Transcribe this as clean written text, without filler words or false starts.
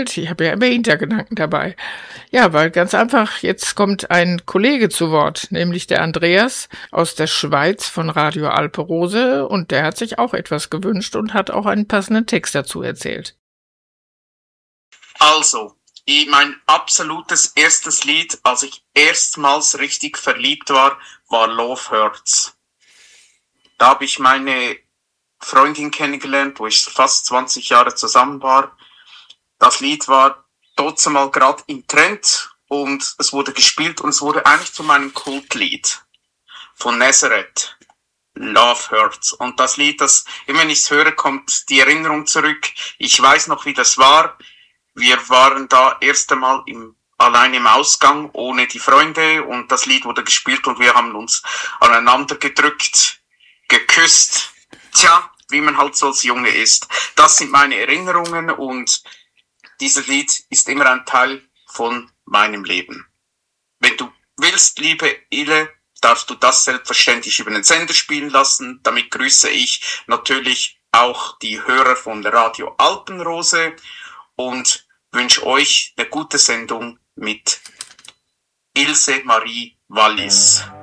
erzählt? Ich habe ja immer Hintergedanken dabei. Ja, weil ganz einfach, jetzt kommt ein Kollege zu Wort, nämlich der Andreas aus der Schweiz von Radio Alpe Rose, und der hat sich auch etwas gewünscht und hat auch einen passenden Text dazu erzählt. Also, mein absolutes erstes Lied, als ich erstmals richtig verliebt war Love Hurts. Da habe ich meine Freundin kennengelernt, wo ich fast 20 Jahre zusammen war. Das Lied war dort mal gerade im Trend und es wurde gespielt und es wurde eigentlich zu meinem Kultlied von Nazareth. Love Hurts. Und das Lied, das, immer wenn ich es höre, kommt die Erinnerung zurück. Ich weiß noch, wie das war. Wir waren da erst einmal allein im Ausgang, ohne die Freunde, und das Lied wurde gespielt und wir haben uns aneinander gedrückt, geküsst. Tja, wie man halt so als Junge ist. Das sind meine Erinnerungen und dieses Lied ist immer ein Teil von meinem Leben. Wenn du willst, liebe Ile, darfst du das selbstverständlich über den Sender spielen lassen. Damit grüße ich natürlich auch die Hörer von Radio Alpenrose und wünsche euch eine gute Sendung mit Ilse Marie Wallis.